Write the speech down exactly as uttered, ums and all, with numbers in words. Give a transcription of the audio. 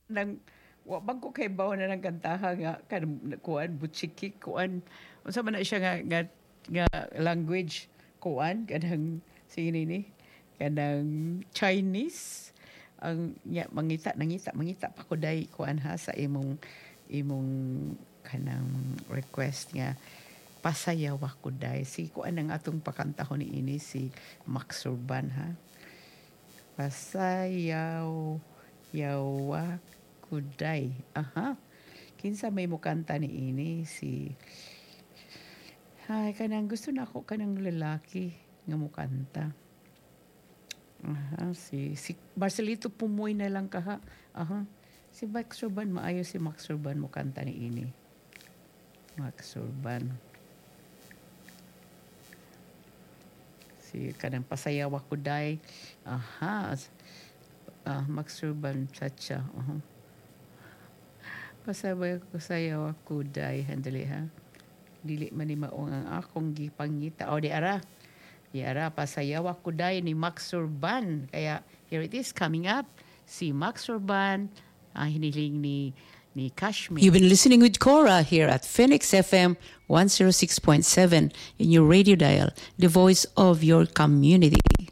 nang wa bang ko kay bawa na ng kantaha nga kan kuan butchiki kuan unsa man na siya nga nga, nga language kuan kanang sini ni kanang Chinese ang nya mangita nangita mangita pa ko dai kuan ha sa imong imong kanang request nga pasayaw ako dai si kuan ang atong pakantahon ni ini si Max Urban ha pasayaw yawa kuday. Aha. Kinsa may mukanta ni ini si Ay kanang gusto na ako kanang lalaki nga mukanta. Aha, si si Marcelito Pumoy na lang kaha. Aha. Si Max Urban maayo si Max Urban mukanta ni ini. Max Urban. Si kanang pasayaw ako day. Aha. Ah, Max Urban Chacha. Uh-huh. Pasabay ko sayaw ako day handali ha. Dili man ni maong ang akong gipangita. O di ara. Di ara pasayaw ako day ni Max Urban. Kaya here it is coming up si Max Urban ang hiniling ni ni Kashmir. You've been listening with Cora here at Phoenix F M one oh six point seven in your radio dial, the voice of your community.